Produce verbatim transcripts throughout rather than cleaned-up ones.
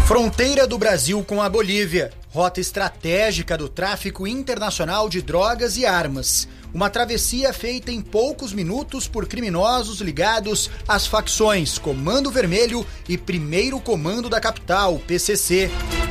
Fronteira do Brasil com a Bolívia, rota estratégica do tráfico internacional de drogas e armas. Uma travessia feita em poucos minutos por criminosos ligados às facções Comando Vermelho e Primeiro Comando da Capital, P C C.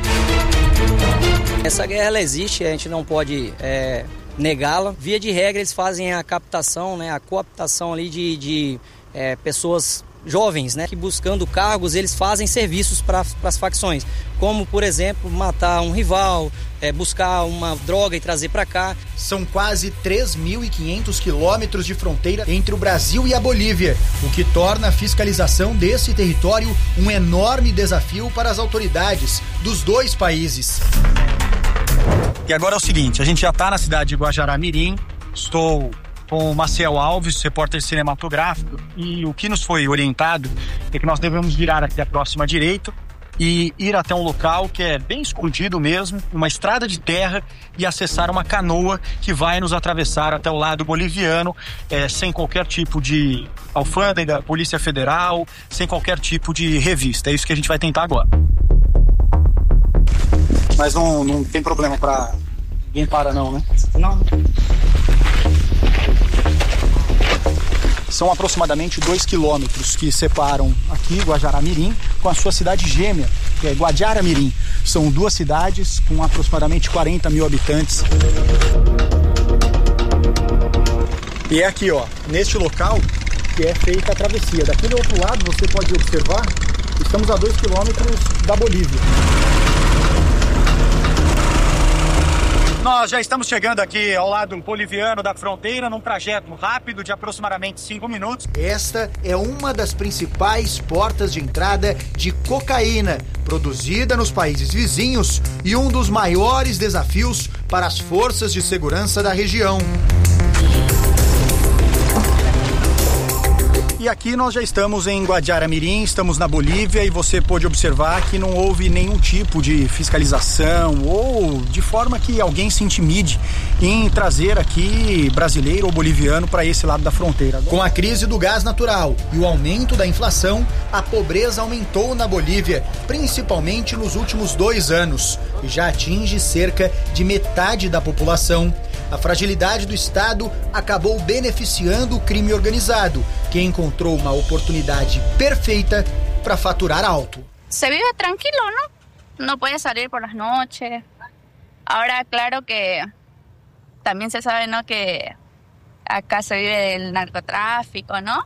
Essa guerra ela existe, a gente não pode é, negá-la. Via de regra, eles fazem a captação, né, a cooptação ali de, de é, pessoas jovens, né, que buscando cargos, eles fazem serviços para as facções, como, por exemplo, matar um rival, é, buscar uma droga e trazer para cá. São quase três mil e quinhentos quilômetros de fronteira entre o Brasil e a Bolívia, o que torna a fiscalização desse território um enorme desafio para as autoridades dos dois países. E agora é o seguinte, a gente já está na cidade de Guajará-Mirim, estou com o Maciel Alves, repórter cinematográfico, e o que nos foi orientado é que nós devemos virar aqui a próxima direita e ir até um local que é bem escondido mesmo, uma estrada de terra, e acessar uma canoa que vai nos atravessar até o lado boliviano, é, sem qualquer tipo de alfândega, Polícia Federal, sem qualquer tipo de revista. É isso que a gente vai tentar agora. Mas não, não tem problema pra ninguém para não, né? Não. São aproximadamente dois quilômetros que separam aqui Guajará-Mirim com a sua cidade gêmea, que é Guajará-Mirim. São duas cidades com aproximadamente quarenta mil habitantes. E é aqui, ó, neste local que é feita a travessia. Daquele outro lado, você pode observar, estamos a dois quilômetros da Bolívia. Nós já estamos chegando aqui ao lado boliviano da fronteira, num trajeto rápido de aproximadamente cinco minutos. Esta é uma das principais portas de entrada de cocaína, produzida nos países vizinhos, e um dos maiores desafios para as forças de segurança da região. E aqui nós já estamos em Guajará-Mirim, estamos na Bolívia, e você pode observar que não houve nenhum tipo de fiscalização ou de forma que alguém se intimide em trazer aqui brasileiro ou boliviano para esse lado da fronteira. Com a crise do gás natural e o aumento da inflação, a pobreza aumentou na Bolívia, principalmente nos últimos dois anos, e já atinge cerca de metade da população. A fragilidade do Estado acabou beneficiando o crime organizado, que encontrou uma oportunidade perfeita para faturar alto. Se vive tranquilo, ¿no? No puede salir por las noches. Ahora, claro que también se sabe, ¿no?, que acá se vive el narcotráfico, ¿no?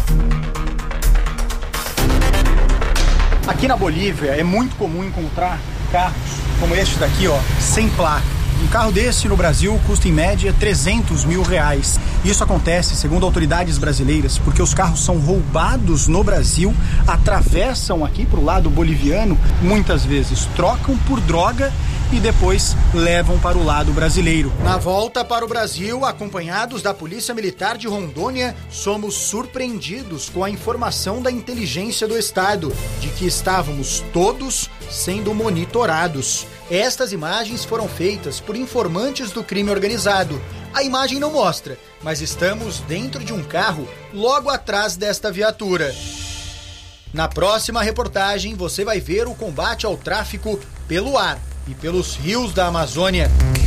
Aqui na Bolívia é muito comum encontrar carros como este daqui, ó, sem placa. Um carro desse no Brasil custa em média trezentos mil reais. Isso acontece, segundo autoridades brasileiras, porque os carros são roubados no Brasil, atravessam aqui para o lado boliviano, muitas vezes trocam por droga e depois levam para o lado brasileiro. Na volta para o Brasil, acompanhados da Polícia Militar de Rondônia, somos surpreendidos com a informação da inteligência do Estado de que estávamos todos sendo monitorados. Estas imagens foram feitas por informantes do crime organizado. A imagem não mostra, mas estamos dentro de um carro logo atrás desta viatura. Na próxima reportagem, você vai ver o combate ao tráfico pelo ar e pelos rios da Amazônia.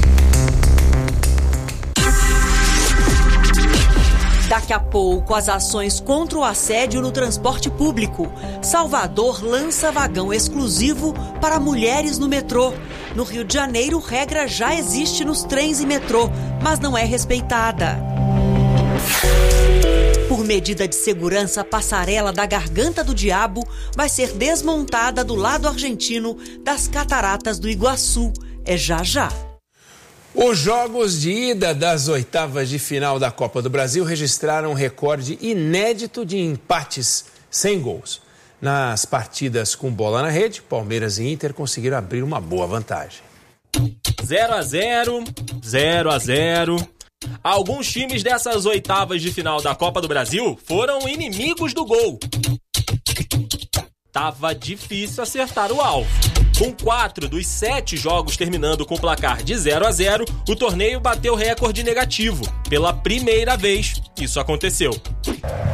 Daqui a pouco, as ações contra o assédio no transporte público. Salvador lança vagão exclusivo para mulheres no metrô. No Rio de Janeiro, regra já existe nos trens e metrô, mas não é respeitada. Por medida de segurança, a passarela da Garganta do Diabo vai ser desmontada do lado argentino das Cataratas do Iguaçu. É já já. Os jogos de ida das oitavas de final da Copa do Brasil registraram um recorde inédito de empates sem gols. Nas partidas com bola na rede, Palmeiras e Inter conseguiram abrir uma boa vantagem. zero a zero, zero a zero. Alguns times dessas oitavas de final da Copa do Brasil foram inimigos do gol. Tava difícil acertar o alvo. Com quatro dos sete jogos terminando com placar de zero a zero, o torneio bateu recorde negativo. Pela primeira vez, isso aconteceu.